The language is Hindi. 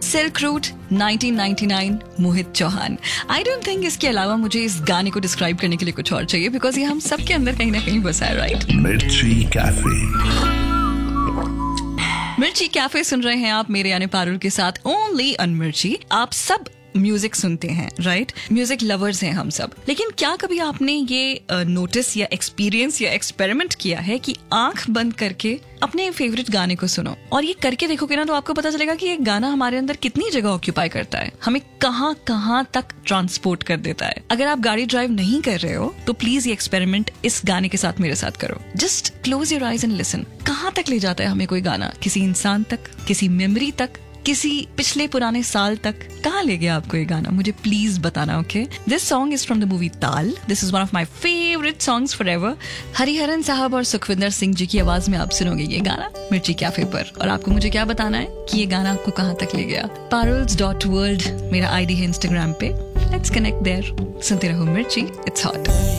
Silk route 1999 Mohit Chauhan. I don't think इसके अलावा मुझे इस गाने को डिस्क्राइब करने के लिए कुछ और चाहिए, बिकॉज ये हम सबके अंदर कहीं ना कहीं बसा है, राइट? मिर्ची कैफे। मिर्ची कैफे सुन रहे हैं आप, मेरे यानी पारुल के साथ, ओनली ऑन मिर्ची। आप सब म्यूजिक सुनते हैं, राइट? म्यूजिक लवर्स हैं हम सब, लेकिन क्या कभी आपने ये नोटिस या एक्सपीरियंस या एक्सपेरिमेंट किया है कि आंख बंद करके अपने फेवरेट गाने को सुनो, और ये करके देखोगे ना तो आपको पता चलेगा कि ये गाना हमारे अंदर कितनी जगह ऑक्यूपाई करता है, हमें कहाँ कहाँ तक ट्रांसपोर्ट कर देता है। अगर आप गाड़ी ड्राइव नहीं कर रहे हो तो प्लीज ये एक्सपेरिमेंट इस गाने के साथ मेरे साथ करो। Just close your eyes and listen. कहाँ तक ले जाता है हमें कोई गाना, किसी इंसान तक, किसी मेमोरी तक, किसी पिछले पुराने साल तक। कहाँ ले गया आपको ये गाना, मुझे प्लीज बताना, okay? This song is from the movie ताल। This is one of my favourite songs forever. Hariharan साहब और सुखविंदर सिंह जी की आवाज में आप सुनोगे ये गाना मिर्ची कैफे पर, और आपको मुझे क्या बताना है कि ये गाना आपको कहाँ तक ले गया। paruls.world मेरा आईडी है इंस्टाग्राम पे। Let's connect there. सुनते रहो मिर्ची, इट्स हॉट।